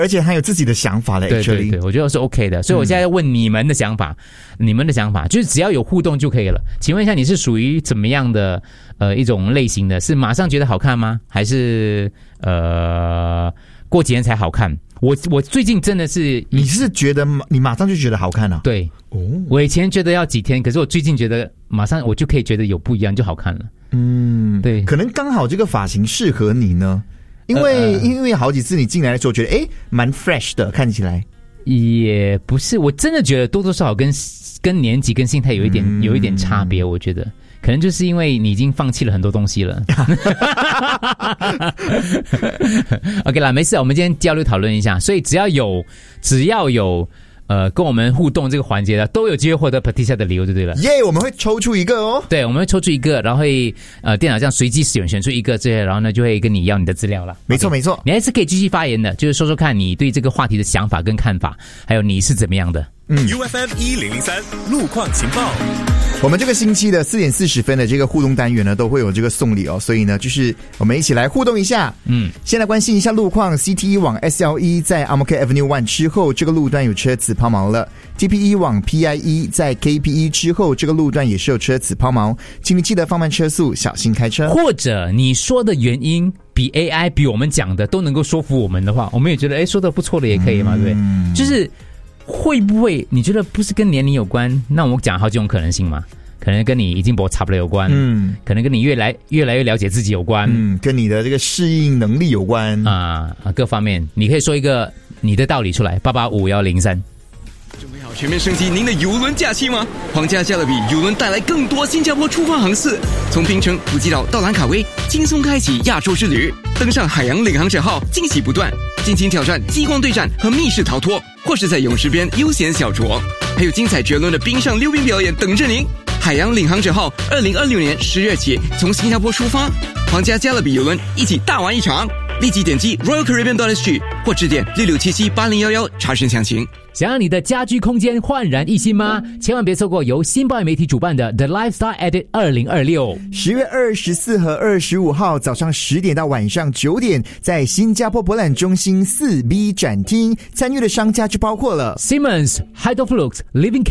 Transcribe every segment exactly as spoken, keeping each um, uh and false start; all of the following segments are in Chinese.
而且还有自己的想法了。 对对对，我觉得是 OK 的。所以我现在要问你们的想法，嗯、你们的想法就是只要有互动就可以了。请问一下，你是属于怎么样的呃一种类型的？是马上觉得好看吗？还是呃过几年才好看？我我最近真的是， 你是觉得你马上就觉得好看啊？ 对，哦，我以前觉得要几天，可是我最近觉得马上我就可以觉得有不一样就好看了。 嗯， 对， 可能刚好这个发型适合你呢，因为、呃、因为好几次你进来的时候觉得诶蛮 fresh 的，看起来也不是，我真的觉得多多少少跟跟年纪跟心态有一点、嗯、有一点差别，我觉得。可能就是因为你已经放弃了很多东西了。OK 啦，没事，我们今天交流讨论一下。所以只要有只要有呃跟我们互动这个环节的，都有机会获得 Patricia 的礼物就对了。 耶、yeah, 我们会抽出一个哦。 对，我们会抽出一个，然后会呃电脑这样随机选选出一个这些，然后呢就会跟你要你的资料了。 没错、okay, 没错， 你还是可以继续发言的，就是说说看你对这个话题的想法跟看法，还有你是怎么样的。 嗯 ，U F M 一零零三路况情报。 我们这个星期的四点四十分的这个互动单元呢，都会有这个送礼哦，所以呢，就是我们一起来互动一下。嗯，先来关心一下路况 ，C T E 往 S L E 在 Ang Mo Kio Avenue One 之后，这个路段有车子抛锚了。T P E 往 P I E 在 K P E 之后，这个路段也是有车子抛锚，请你记得放慢车速，小心开车。 或者你说的原因比 A I 比我们讲的都能够说服我们的话，我们也觉得哎说的不错的也可以嘛，对不对？就是会不会你觉得不是跟年龄有关？那我讲好几种可能性嘛。可能跟你已经不差不多有关，嗯，可能跟你越来越来越了解自己有关， 嗯，跟你的这个适应能力有关啊啊，各方面，你可以说一个你的道理出来，八八五幺零三。 准备好全面升级您的邮轮假期吗？皇家加勒比邮轮带来更多新加坡出发航次，从槟城、普吉岛到兰卡威，轻松开启亚洲之旅。登上海洋领航者号，惊喜不断，尽情挑战激光对战和密室逃脱，或是在泳池边悠闲小酌，还有精彩绝伦的冰上溜冰表演等着您。海洋领航者号二零二六年十月起从新加坡出发，皇家加勒比邮轮一起大玩一场。立即点击 Royal Caribbean dot S G 或致电六六七七八零一一查询详情。 想让你的家居空间焕然一新吗？千万别错过由新报媒体主办的 The Lifestyle Edit 二零二六， 十月二十四和二十五号早上十点到晚上九点，在新加坡博览中心四 B 展厅，参与的商家就包括了 Simmons、Hydroflux、Living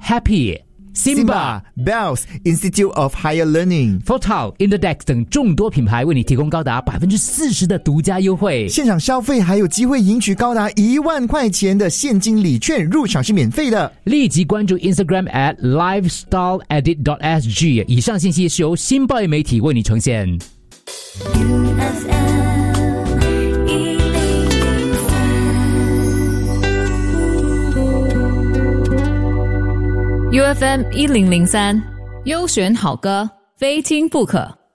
Care、Happy、Simba、Bells Institute of Higher Learning、Fotal、Interdex 等众多品牌为你提供高达百分之四十的独家优惠。 现场消费还有机会赢取高达一万块钱的现金礼券，入场是免费的。 立即关注 Instagram at lifestyle edit dot S G。以上信息是由新报媒体为你呈现。 U F M 一零零三，优选好歌，非听不可。